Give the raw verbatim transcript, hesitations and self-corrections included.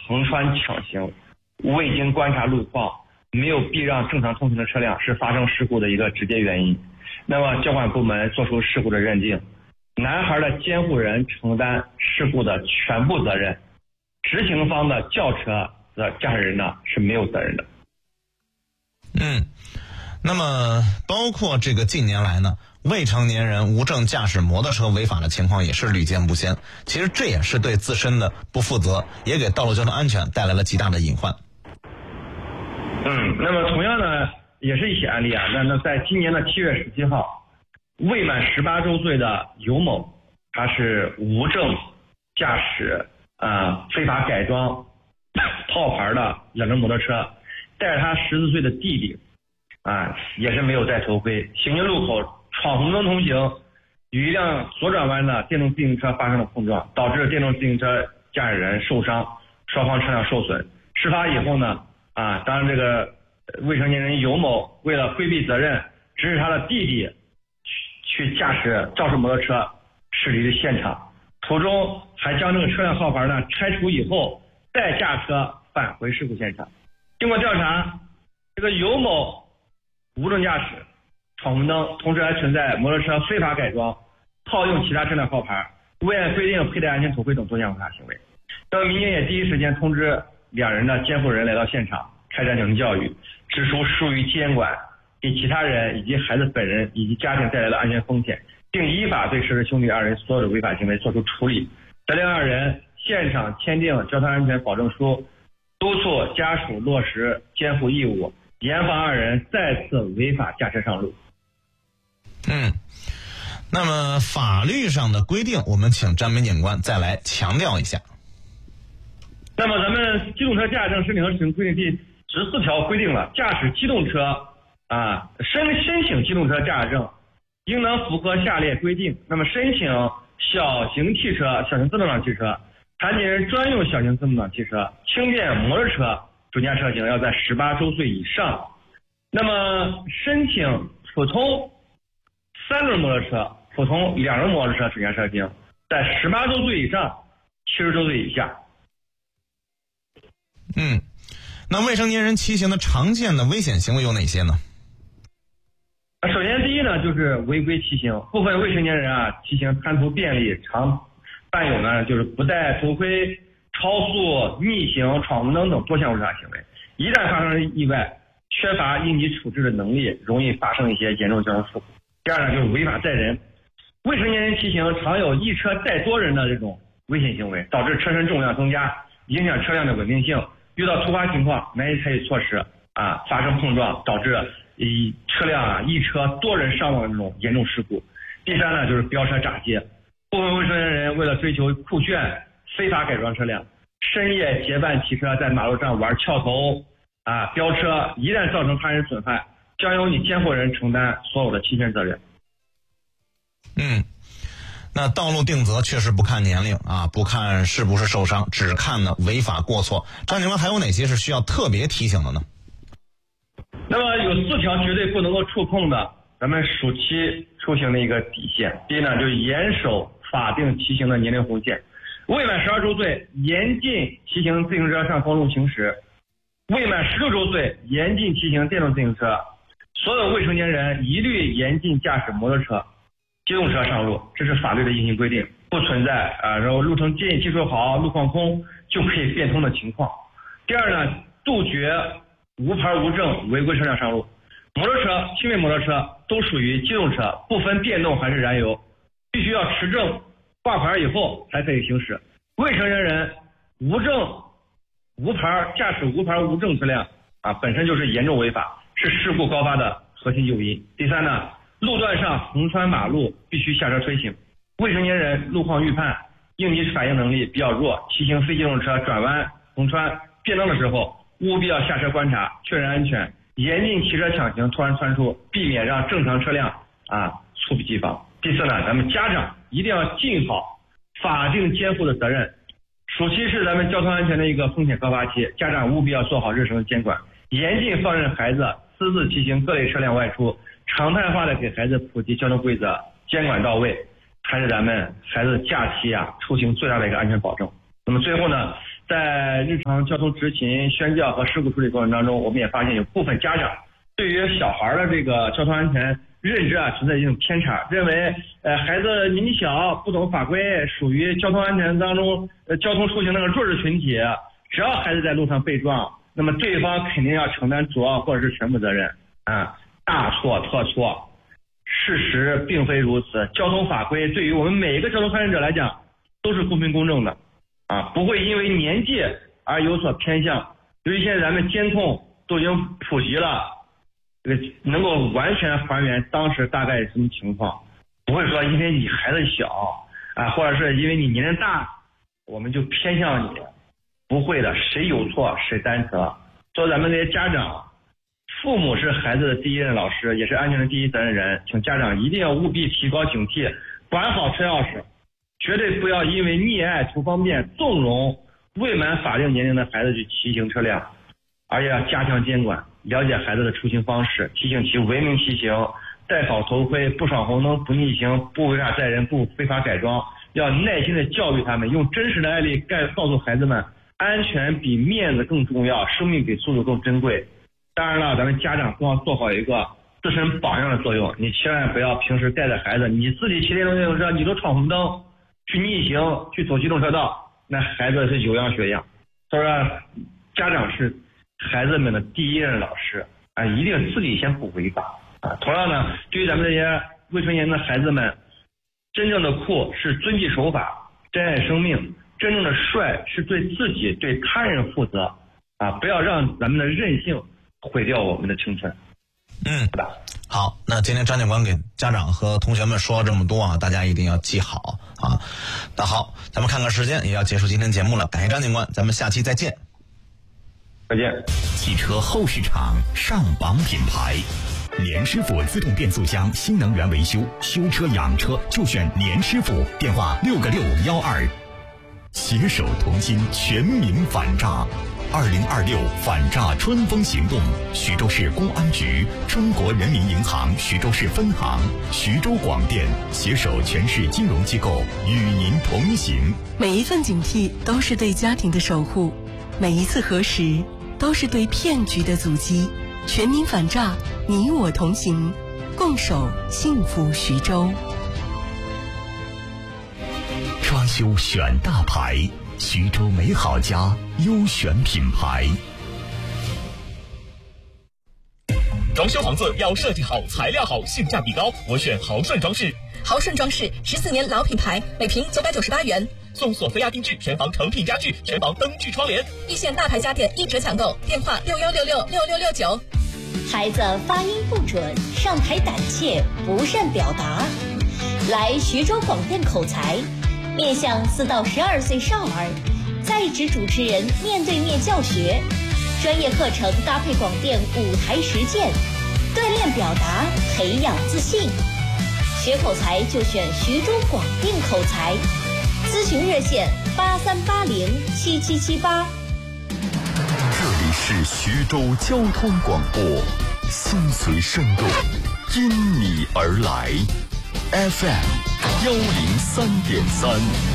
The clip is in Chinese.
横穿抢行，未经观察路况，没有避让正常通行的车辆，是发生事故的一个直接原因。那么交管部门作出事故的认定，男孩的监护人承担事故的全部责任，执行方的轿车的驾驶人呢是没有责任的。 嗯，那么包括这个近年来呢，未成年人无证驾驶摩托车违法的情况也是屡见不鲜。其实这也是对自身的不负责，也给道路交通安全带来了极大的隐患。 嗯，那么同样呢，也是一起案例啊。那那在今年的七月十七号，未满十八周岁的尤某，他是无证驾驶啊、呃、非法改装套牌的两轮摩托车，带着他十四岁的弟弟啊，也是没有戴头盔，行经路口闯红灯通行，与一辆左转弯的电动自行车发生了碰撞，导致电动自行车驾驶人受伤，双方车辆受损。事发以后呢，啊，当然这个未成年人尤某为了规避责任，指使他的弟弟去去驾驶肇事摩托车驶离了现场，途中还将这个车辆号牌呢拆除以后，再驾车返回事故现场。经过调查，这个尤某无证驾驶、闯红灯，同时还存在摩托车非法改装、套用其他车辆号牌、未按规定佩戴安全头盔等多项违法行为。那么民警也第一时间通知两人的监护人来到现场，开展矫正教育，指出疏于监管，给其他人以及孩子本人以及家庭带来的安全风险，并依法对涉事兄弟二人所有的违法行为作出处理，责令二人现场签订交通安全保证书，督促家属落实监护义务，严防二人再次违法驾车上路。 嗯，那么法律上的规定，我们请张民警官再来强调一下。 那么咱们机动车驾驶证申请和执行规定第十四条规定了，驾驶机动车啊申申请机动车驾驶证，应当符合下列规定。那么申请小型汽车、小型自动挡汽车、残疾人专用小型自动挡汽车、轻便摩托车主驾车型要在十八周岁以上。那么申请普通三轮摩托车、普通两轮摩托车主驾车型在十八周岁以上、七十周岁以下。 嗯，那未成年人骑行的常见的危险行为有哪些呢？ 首先第一呢，就是违规骑行。部分未成年人啊，骑行贪图便利，常伴有呢就是不戴头盔、超速、逆行、闯红灯等多项违法行为。一旦发生意外，缺乏应急处置的能力，容易发生一些严重交通事故。第二呢，就是违法载人。未成年人骑行常有一车载多人的这种危险行为，导致车身重量增加，影响车辆的稳定性。遇到突发情况，难以采取措施啊，发生碰撞，导致一车辆啊一车多人伤亡的这种严重事故。第三呢，就是飙车炸街。部分未成年人为了追求酷炫，非法改装车辆，深夜结伴骑车在马路上玩翘头啊飙车，一旦造成他人损害，将由你监护人承担所有的侵权责任。 嗯。那道路定责确实不看年龄啊，不看是不是受伤，只看呢违法过错。张警官还有哪些是需要特别提醒的呢？ 那么有四条绝对不能够触碰的咱们暑期出行的一个底线。第一呢，就是严守法定骑行的年龄红线。未满十二周岁严禁骑行自行车上公路行驶，未满十六周岁严禁骑行电动自行车，所有未成年人一律严禁驾驶摩托车、机动车上路，这是法律的硬性规定，不存在啊，然后路程建议技术好、路况空就可以变通的情况。第二呢，杜绝无牌无证违规车辆上路。摩托车、轻便摩托车都属于机动车，不分电动还是燃油，必须要持证挂牌以后才可以行驶。未成年人无证、无牌驾驶无牌无证车辆啊，本身就是严重违法，是事故高发的核心诱因。第三呢，路段上横穿马路必须下车推行。未成年人路况预判、应急反应能力比较弱，骑行非机动车转弯、横穿、变灯的时候，务必要下车观察，确认安全，严禁骑车抢行、突然窜出，避免让正常车辆啊猝不及防。第四呢，咱们家长一定要尽好法定监护的责任。暑期是咱们交通安全的一个风险高发期，家长务必要做好日程的监管，严禁放任孩子私自骑行各类车辆外出，常态化的给孩子普及交通规则，监管到位，才是咱们孩子假期啊出行最大的一个安全保证。那么最后呢， 在日常交通执勤、宣教和事故处理过程当中，我们也发现有部分家长对于小孩的这个交通安全认知啊存在一种偏差，认为呃孩子年纪小不懂法规，属于交通安全当中呃交通出行那个弱势群体，只要孩子在路上被撞，那么对方肯定要承担主要或者是全部责任啊，大错特错。事实并非如此，交通法规对于我们每一个交通参与者来讲都是公平公正的啊，不会因为年纪而有所偏向。由于现在咱们监控都已经普及了，这个能够完全还原当时大概什么情况，不会说因为你孩子小啊，或者是因为你年龄大，我们就偏向你，不会的，谁有错谁担责。所以咱们这些家长，父母是孩子的第一任老师，也是安全的第一责任人，请家长一定要务必提高警惕，管好车钥匙，绝对不要因为溺爱图方便纵容未满法定年龄的孩子去骑行车辆，而且要加强监管，了解孩子的出行方式，提醒其文明骑行，戴好头盔，不闯红灯，不逆行，不违法载人，不非法改装，要耐心的教育他们，用真实的爱力告告诉孩子们，安全比面子更重要，生命比速度更珍贵。当然了，咱们家长更要做好一个自身榜样的作用，你千万不要平时带着孩子，你自己骑电动电动车，你都闯红灯，去逆行，去走机动车道，那孩子是有样学样。所以说，家长是孩子们的第一任老师啊，一定自己先不违法啊。同样呢，对于咱们这些未成年的孩子们，真正的酷是遵纪守法，珍爱生命；真正的帅是对自己、对他人负责啊，不要让咱们的任性毁掉我们的青春。 嗯，好，那今天张警官给家长和同学们说了这么多啊，大家一定要记好啊。那好，咱们看看时间，也要结束今天节目了，感谢张警官，咱们下期再见。 再见。 汽车后市场上榜品牌，年师傅自动变速箱新能源维修，修车养车就选年师傅，电话六个六幺二。携手同心，全民反诈。二零二六反诈春风行动，徐州市公安局、中国人民银行徐州市分行、徐州广电携手全市金融机构与您同行。 每一份警惕都是对家庭的守护，每一次核实都是对骗局的阻击。全民反诈，你我同行，共守幸福徐州。 装修选大牌，徐州美好家优选品牌。 装修房子要设计好、材料好、性价比高，我选豪顺装饰。 豪顺装饰十四年老品牌，每平九百九十八元， 送索菲亚定制全房成品家具、全房灯具窗帘， 一线大牌家电一折抢购，电话六幺六六六六六九。 孩子发音不准，上台胆怯，不善表达，来徐州广电口才，面向四到十二岁少儿，在职主持人面对面教学，专业课程搭配广电舞台实践，锻炼表达，培养自信。学口才就选徐州广电口才，咨询热线八三八零七七七八。 这里是徐州交通广播，心随生动，因你而来 ，F M 幺零三点三。